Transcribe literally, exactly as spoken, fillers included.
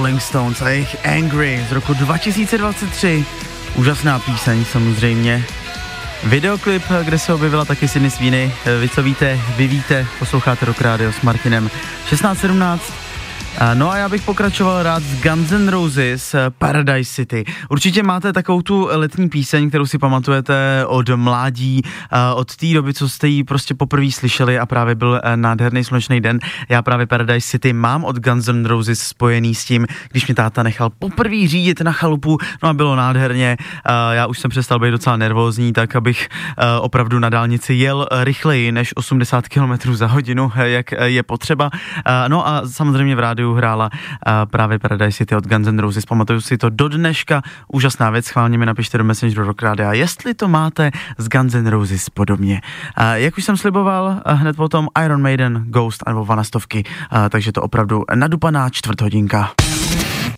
Rolling Stones a jejich Angry z roku dva tisíce dvacet tři. Úžasná píseň samozřejmě. Videoklip, kde se objevila taky Sydney Sweeney. Vy co víte, vy víte, posloucháte Rock Radio s Martinem. šestnáct sedmnáct. No a já bych pokračoval rád s Guns N' Roses, Paradise City. Určitě máte takovou tu letní píseň, kterou si pamatujete od mládí, od té doby, co jste ji prostě poprvé slyšeli a právě byl nádherný slunečný den. Já právě Paradise City mám od Guns N' Roses spojený s tím, když mě táta nechal poprvé řídit na chalupu, no a bylo nádherně. Já už jsem přestal být docela nervózní, tak abych opravdu na dálnici jel rychleji než osmdesát kilometrů za hodinu, jak je potřeba. No a samozřejmě v rádiu hrála právě Paradise City od Guns N' Roses. Pamatuju si to do dneška. Úžasná věc, schválně mi napište do Messengeru Rock Radia, jestli to máte z Guns N' Roses podobně. Jak už jsem sliboval, hned potom Iron Maiden, Ghost nebo Vanastovky, takže to opravdu nadupaná čtvrthodinka.